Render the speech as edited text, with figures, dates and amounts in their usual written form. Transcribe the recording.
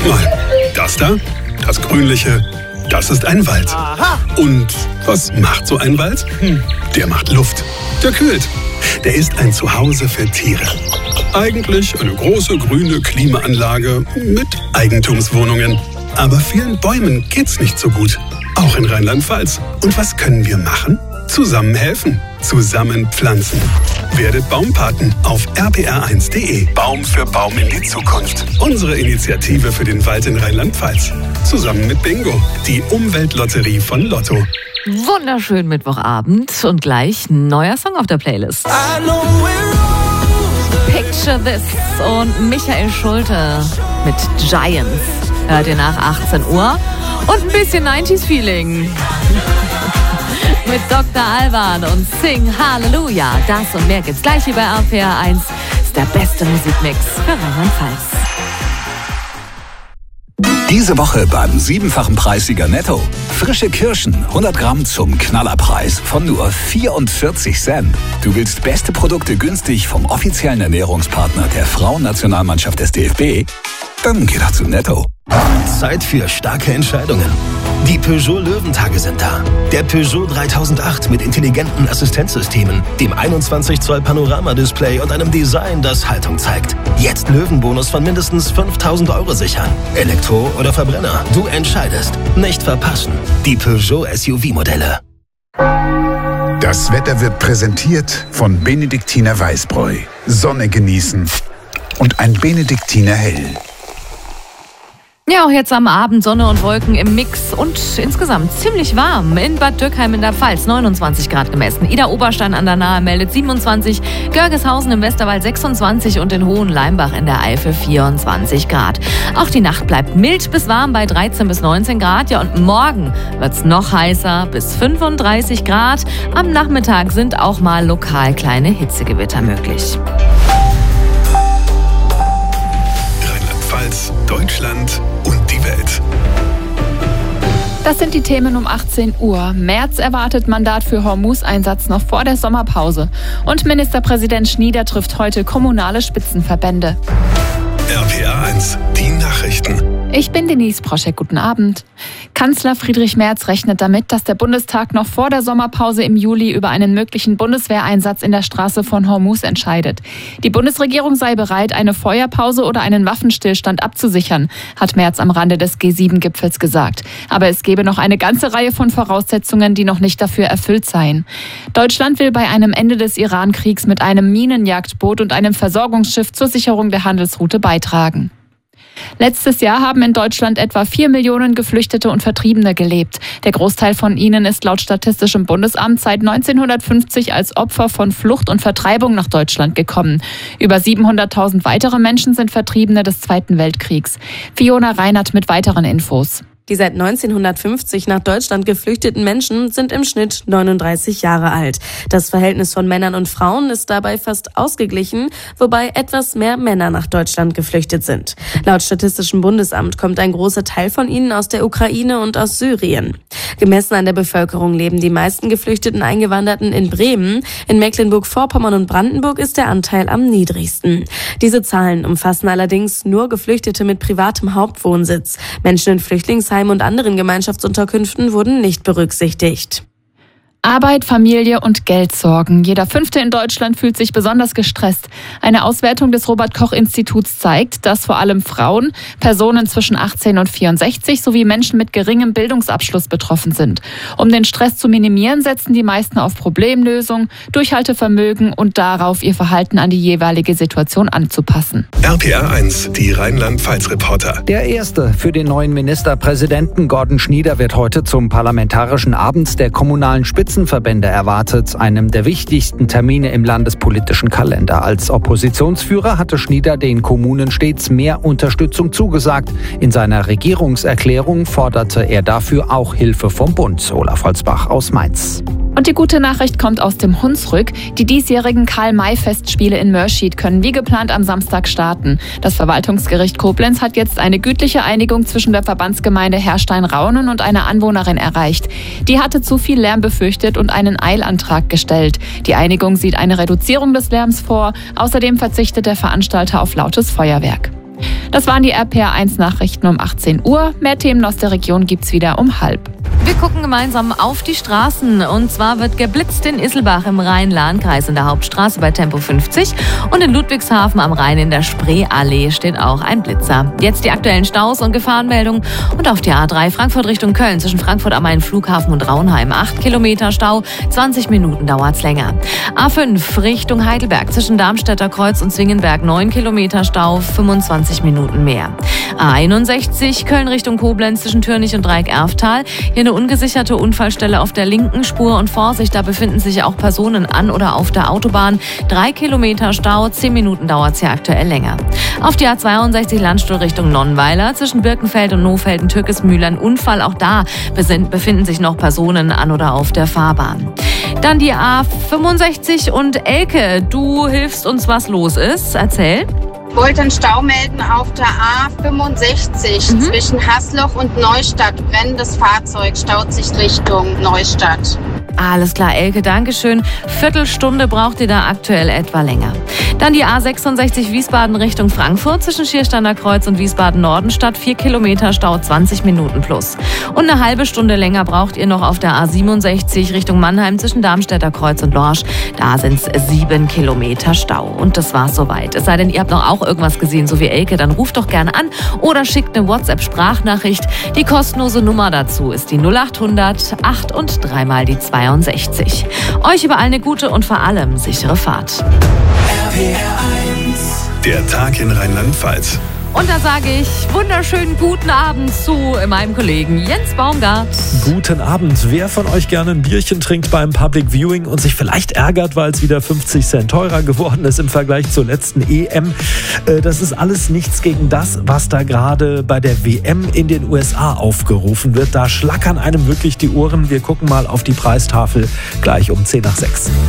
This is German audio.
mal, das da, das Grünliche, das ist ein Wald. Aha. Und was macht so ein Wald? Der macht Luft. Der kühlt. Der ist ein Zuhause für Tiere. Eigentlich eine große grüne Klimaanlage mit Eigentumswohnungen. Aber vielen Bäumen geht's nicht so gut. Auch in Rheinland-Pfalz. Und was können wir machen? Zusammen helfen. Zusammen pflanzen. Werdet Baumpaten auf rpr1.de. Baum für Baum in die Zukunft. Unsere Initiative für den Wald in Rheinland-Pfalz. Zusammen mit Bingo, die Umweltlotterie von Lotto. Wunderschön Mittwochabend und gleich neuer Song auf der Playlist. Picture This und Michael Schulte mit Giants. Hört ihr nach 18 Uhr und ein bisschen 90s-Feeling. Mit Dr. Alban und Sing Halleluja. Das und mehr gibt's gleich hier bei RPR1. Ist der beste Musikmix für Rheinland-Pfalz. Diese Woche beim 7-fachen Preissieger Netto. Frische Kirschen, 100 Gramm zum Knallerpreis von nur 44 Cent. Du willst beste Produkte günstig vom offiziellen Ernährungspartner der Frauennationalmannschaft des DFB? Dann geh doch zu Netto. Zeit für starke Entscheidungen. Die Peugeot Löwentage sind da. Der Peugeot 3008 mit intelligenten Assistenzsystemen, dem 21 Zoll Panoramadisplay und einem Design, das Haltung zeigt. Jetzt Löwenbonus von mindestens 5.000 € sichern. Elektro oder Verbrenner, du entscheidest. Nicht verpassen. Die Peugeot SUV-Modelle. Das Wetter wird präsentiert von Benediktiner Weißbräu. Sonne genießen und ein Benediktiner Hell. Ja, auch jetzt am Abend Sonne und Wolken im Mix und insgesamt ziemlich warm. In Bad Dürkheim in der Pfalz 29 Grad gemessen. Idar-Oberstein an der Nahe meldet 27, Görgeshausen im Westerwald 26 und in Hohenleimbach in der Eifel 24 Grad. Auch die Nacht bleibt mild bis warm bei 13 bis 19 Grad. Ja, und morgen wird's noch heißer bis 35 Grad. Am Nachmittag sind auch mal lokal kleine Hitzegewitter möglich. Rheinland-Pfalz, Deutschland und die Welt. Das sind die Themen um 18 Uhr. Merz erwartet Mandat für Hormuz-Einsatz noch vor der Sommerpause. Und Ministerpräsident Schnieder trifft heute kommunale Spitzenverbände. RPR1, die Nachrichten. Ich bin Denise Proschek, guten Abend. Kanzler Friedrich Merz rechnet damit, dass der Bundestag noch vor der Sommerpause im Juli über einen möglichen Bundeswehreinsatz in der Straße von Hormuz entscheidet. Die Bundesregierung sei bereit, eine Feuerpause oder einen Waffenstillstand abzusichern, hat Merz am Rande des G7-Gipfels gesagt. Aber es gebe noch eine ganze Reihe von Voraussetzungen, die noch nicht dafür erfüllt seien. Deutschland will bei einem Ende des Iran-Kriegs mit einem Minenjagdboot und einem Versorgungsschiff zur Sicherung der Handelsroute beitragen. Letztes Jahr haben in Deutschland etwa 4 Millionen Geflüchtete und Vertriebene gelebt. Der Großteil von ihnen ist laut Statistischem Bundesamt seit 1950 als Opfer von Flucht und Vertreibung nach Deutschland gekommen. Über 700.000 weitere Menschen sind Vertriebene des Zweiten Weltkriegs. Fiona Reinert mit weiteren Infos. Die seit 1950 nach Deutschland geflüchteten Menschen sind im Schnitt 39 Jahre alt. Das Verhältnis von Männern und Frauen ist dabei fast ausgeglichen, wobei etwas mehr Männer nach Deutschland geflüchtet sind. Laut Statistischem Bundesamt kommt ein großer Teil von ihnen aus der Ukraine und aus Syrien. Gemessen an der Bevölkerung leben die meisten geflüchteten Eingewanderten in Bremen. In Mecklenburg-Vorpommern und Brandenburg ist der Anteil am niedrigsten. Diese Zahlen umfassen allerdings nur Geflüchtete mit privatem Hauptwohnsitz. Menschen in Flüchtlingsheimen und anderen Gemeinschaftsunterkünften wurden nicht berücksichtigt. Arbeit, Familie und Geldsorgen. Jeder Fünfte in Deutschland fühlt sich besonders gestresst. Eine Auswertung des Robert-Koch-Instituts zeigt, dass vor allem Frauen, Personen zwischen 18 und 64 sowie Menschen mit geringem Bildungsabschluss betroffen sind. Um den Stress zu minimieren, setzen die meisten auf Problemlösung, Durchhaltevermögen und darauf, ihr Verhalten an die jeweilige Situation anzupassen. RPR1, die Rheinland-Pfalz-Reporter. Der erste für den neuen Ministerpräsidenten Gordon Schnieder wird heute zum Parlamentarischen Abend der kommunalen Spitzenverbände erwartet, einem der wichtigsten Termine im landespolitischen Kalender. Als Oppositionsführer hatte Schnieder den Kommunen stets mehr Unterstützung zugesagt. In seiner Regierungserklärung forderte er dafür auch Hilfe vom Bund. Olaf Holzbach aus Mainz. Und die gute Nachricht kommt aus dem Hunsrück. Die diesjährigen Karl-May-Festspiele in Mörschied können wie geplant am Samstag starten. Das Verwaltungsgericht Koblenz hat jetzt eine gütliche Einigung zwischen der Verbandsgemeinde Herrstein-Raunen und einer Anwohnerin erreicht. Die hatte zu viel Lärm befürchtet und einen Eilantrag gestellt. Die Einigung sieht eine Reduzierung des Lärms vor. Außerdem verzichtet der Veranstalter auf lautes Feuerwerk. Das waren die RPR1-Nachrichten um 18 Uhr. Mehr Themen aus der Region gibt's wieder um 12:30. Wir gucken gemeinsam auf die Straßen. Und zwar wird geblitzt in Isselbach im Rhein-Lahn-Kreis in der Hauptstraße bei Tempo 50. Und in Ludwigshafen am Rhein in der Spreeallee steht auch ein Blitzer. Jetzt die aktuellen Staus und Gefahrenmeldungen. Und auf der A3 Frankfurt Richtung Köln zwischen Frankfurt am Main Flughafen und Raunheim 8 Kilometer Stau. 20 Minuten dauert's länger. A5 Richtung Heidelberg zwischen Darmstädter Kreuz und Zwingenberg 9 Kilometer Stau. 25 Minuten mehr. A61 Köln Richtung Koblenz zwischen Türnich und Dreieck-Erftal. Hier eine ungesicherte Unfallstelle auf der linken Spur und Vorsicht, da befinden sich auch Personen an oder auf der Autobahn. 3 Kilometer Stau, 10 Minuten dauert es hier aktuell länger. Auf die A62 Landstuhl Richtung Nonnweiler zwischen Birkenfeld und Nohfelden-Türkesmühl ein Unfall. Auch da befinden sich noch Personen an oder auf der Fahrbahn. Dann die A65 und Elke, du hilfst uns, was los ist. Erzähl. Ich wollte einen Stau melden auf der A65 zwischen Hasloch und Neustadt. Brennendes Fahrzeug staut sich Richtung Neustadt. Alles klar, Elke, Dankeschön. Viertelstunde braucht ihr da aktuell etwa länger. Dann die A66 Wiesbaden Richtung Frankfurt zwischen Schiersteiner Kreuz und Wiesbaden-Nordenstadt. 4 Kilometer Stau, 20 Minuten plus. Und eine halbe Stunde länger braucht ihr noch auf der A67 Richtung Mannheim zwischen Darmstädter Kreuz und Lorsch. Da sind es 7 Kilometer Stau. Und das war's soweit. Es sei denn, ihr habt noch auch irgendwas gesehen, so wie Elke, dann ruft doch gerne an oder schickt eine WhatsApp-Sprachnachricht. Die kostenlose Nummer dazu ist die 0800 8 und 3 mal die 62. Euch überall eine gute und vor allem sichere Fahrt. Der Tag in Rheinland-Pfalz. Und da sage ich wunderschönen guten Abend zu meinem Kollegen Jens Baumgart. Guten Abend. Wer von euch gerne ein Bierchen trinkt beim Public Viewing und sich vielleicht ärgert, weil es wieder 50 Cent teurer geworden ist im Vergleich zur letzten EM, das ist alles nichts gegen das, was da gerade bei der WM in den USA aufgerufen wird. Da schlackern einem wirklich die Ohren. Wir gucken mal auf die Preistafel gleich um 5:10.